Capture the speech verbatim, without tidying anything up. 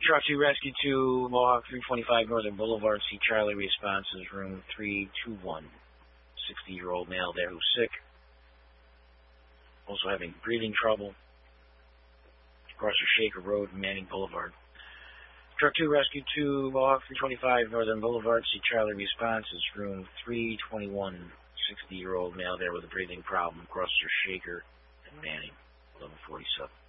Truck two, Rescue two, Mohawk three twenty-five Northern Boulevard. See Charlie responses, room three two one. sixty-year-old male there who's sick. Also having breathing trouble. Across the Shaker Road, Manning Boulevard. Truck two, Rescue two, Mohawk three twenty-five Northern Boulevard. See Charlie responses, room three twenty-one. sixty-year-old male there with a breathing problem. Across the Shaker and Manning, eleven forty-seven.